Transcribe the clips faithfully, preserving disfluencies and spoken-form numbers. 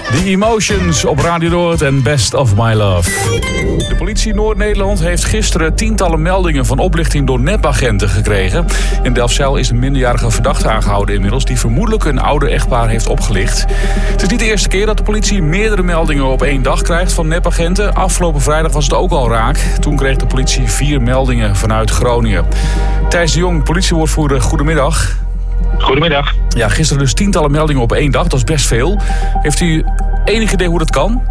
The Emotions op Radio Noord en Best of My Love. De politie Noord-Nederland heeft gisteren tientallen meldingen van oplichting door nepagenten gekregen. In Delfzijl is een minderjarige verdachte aangehouden inmiddels, die vermoedelijk een ouder echtpaar heeft opgelicht. Het is niet de eerste keer dat de politie meerdere meldingen op één dag krijgt van nepagenten. Afgelopen vrijdag was het ook al raak. Toen kreeg de politie vier meldingen vanuit Groningen. Thijs de Jong, politiewoordvoerder, goedemiddag. Goedemiddag. Ja, gisteren dus tientallen meldingen op één dag, dat is best veel. Heeft u enig idee hoe dat kan?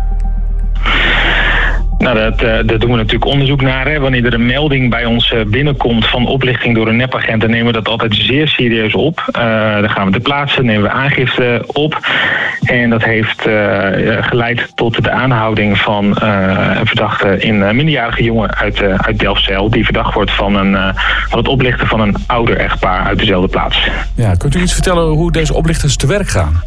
Nou, dat, uh, daar doen we natuurlijk onderzoek naar. Hè. Wanneer er een melding bij ons uh, binnenkomt van oplichting door een nepagent, dan nemen we dat altijd zeer serieus op. Uh, dan gaan we ter plaatse, nemen we aangifte op. En dat heeft uh, geleid tot de aanhouding van uh, een verdachte, in een minderjarige jongen uit, uh, uit Delfzijl, die verdacht wordt van, een, uh, van het oplichten van een ouder echtpaar uit dezelfde plaats. Ja, kunt u iets vertellen hoe deze oplichters te werk gaan?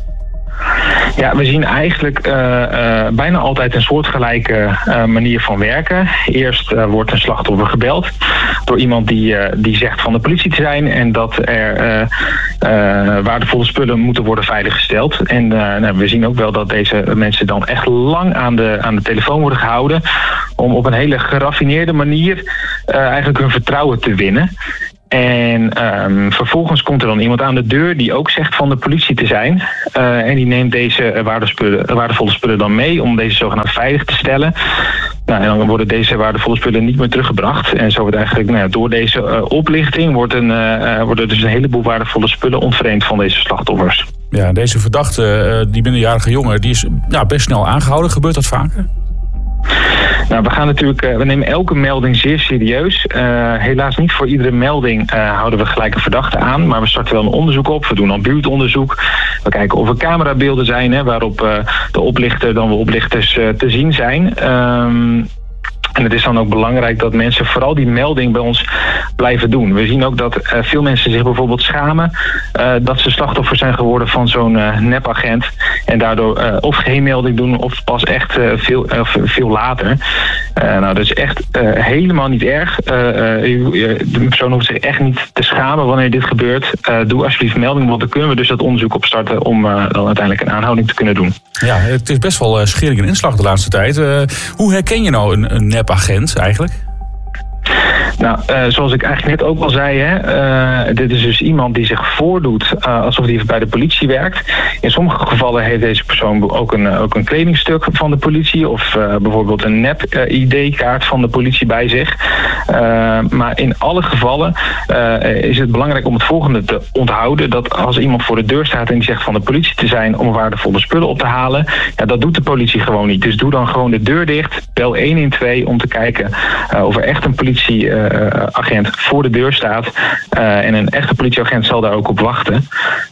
Ja, we zien eigenlijk uh, uh, bijna altijd een soortgelijke uh, manier van werken. Eerst uh, wordt een slachtoffer gebeld door iemand die, uh, die zegt van de politie te zijn en dat er uh, uh, waardevolle spullen moeten worden veiliggesteld. En uh, nou, we zien ook wel dat deze mensen dan echt lang aan de, aan de telefoon worden gehouden om op een hele geraffineerde manier uh, eigenlijk hun vertrouwen te winnen. En um, vervolgens komt er dan iemand aan de deur die ook zegt van de politie te zijn. Uh, en die neemt deze waardevolle spullen dan mee om deze zogenaamd veilig te stellen. Nou, en dan worden deze waardevolle spullen niet meer teruggebracht. En zo wordt eigenlijk nou ja, door deze uh, oplichting wordt een, uh, worden dus een heleboel waardevolle spullen ontvreemd van deze slachtoffers. Ja, deze verdachte, uh, die minderjarige jongen, die is nou, best snel aangehouden. Gebeurt dat vaker? Nou, we gaan natuurlijk, uh, we nemen elke melding zeer serieus. Uh, helaas niet voor iedere melding uh, houden we gelijk een verdachte aan. Maar we starten wel een onderzoek op. We doen dan buurtonderzoek. We kijken of er camerabeelden zijn, hè, waarop uh, de oplichter dan de oplichters uh, te zien zijn. Um, En het is dan ook belangrijk dat mensen vooral die melding bij ons blijven doen. We zien ook dat uh, veel mensen zich bijvoorbeeld schamen uh, dat ze slachtoffer zijn geworden van zo'n uh, nepagent. En daardoor uh, of geen melding doen of pas echt uh, veel, uh, veel later. Uh, nou, dat is echt uh, helemaal niet erg. Uh, uh, de persoon hoeft zich echt niet te schamen wanneer dit gebeurt. Uh, doe alsjeblieft melding, want dan kunnen we dus dat onderzoek opstarten om uh, dan uiteindelijk een aanhouding te kunnen doen. Ja, het is best wel uh, schering en inslag de laatste tijd. Uh, hoe herken je nou een, een nepagent eigenlijk? Nou, uh, zoals ik eigenlijk net ook al zei, hè, uh, dit is dus iemand die zich voordoet uh, alsof hij bij de politie werkt. In sommige gevallen heeft deze persoon ook een, uh, ook een kledingstuk van de politie of uh, bijvoorbeeld een nep-I D-kaart van de politie bij zich. Uh, maar in alle gevallen uh, is het belangrijk om het volgende te onthouden, dat als iemand voor de deur staat en die zegt van de politie te zijn om waardevolle spullen op te halen, ja, dat doet de politie gewoon niet. Dus doe dan gewoon de deur dicht, bel één een twee om te kijken uh, of er echt een politie Uh, agent voor de deur staat. Uh, en een echte politieagent zal daar ook op wachten.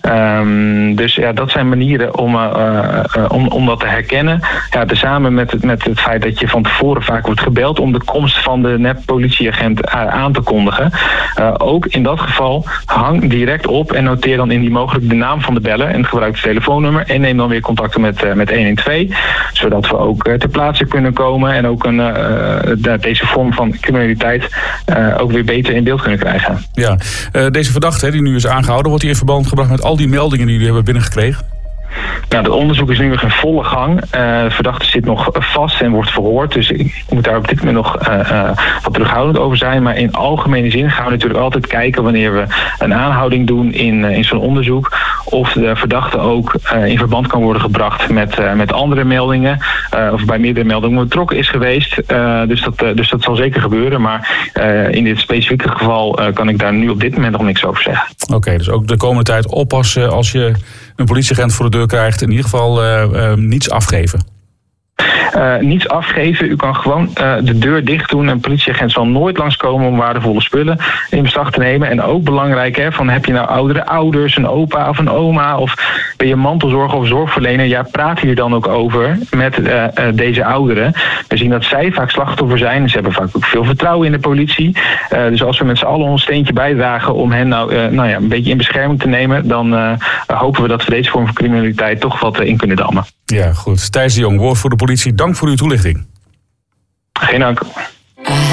Um, dus ja, dat zijn manieren om, uh, uh, om, om dat te herkennen. Ja, tezamen met het, met het feit dat je van tevoren vaak wordt gebeld om de komst van de nep-politieagent uh, aan te kondigen. Uh, ook in dat geval hang direct op en noteer dan indien mogelijk de naam van de beller en gebruik het telefoonnummer en neem dan weer contacten met, uh, met één een twee. Zodat we ook uh, ter plaatse kunnen komen en ook een, uh, deze vorm van criminaliteit Uh, ook weer beter in beeld kunnen krijgen. Ja, uh, deze verdachte die nu is aangehouden, wordt hij in verband gebracht met al die meldingen die jullie hebben binnengekregen? Nou, het onderzoek is nu nog in volle gang. Uh, de verdachte zit nog vast en wordt verhoord. Dus ik moet daar op dit moment nog uh, uh, wat terughoudend over zijn. Maar in algemene zin gaan we natuurlijk altijd kijken wanneer we een aanhouding doen in, uh, in zo'n onderzoek. Of de verdachte ook uh, in verband kan worden gebracht met, uh, met andere meldingen. Uh, of bij meerdere meldingen betrokken is geweest. Uh, dus, dat, uh, dus dat zal zeker gebeuren. Maar uh, in dit specifieke geval uh, kan ik daar nu op dit moment nog niks over zeggen. Oké, okay, dus ook de komende tijd oppassen als je een politieagent voor de deur krijgt. In ieder geval uh, uh, niets afgeven. Uh, niets afgeven. U kan gewoon uh, de deur dicht doen. Een politieagent zal nooit langskomen om waardevolle spullen in beslag te nemen. En ook belangrijk, hè, van heb je nou oudere ouders, een opa of een oma, of ben je mantelzorger of zorgverlener? Ja, praat hier dan ook over met uh, uh, deze ouderen. We zien dat zij vaak slachtoffer zijn. Ze hebben vaak ook veel vertrouwen in de politie. Uh, dus als we met z'n allen ons steentje bijdragen om hen nou, uh, nou ja, een beetje in bescherming te nemen, dan uh, hopen we dat we deze vorm van criminaliteit toch wat uh, in kunnen dammen. Ja, goed. Thijs de Jong, woord voor de politie. Dank voor uw toelichting. Geen dank.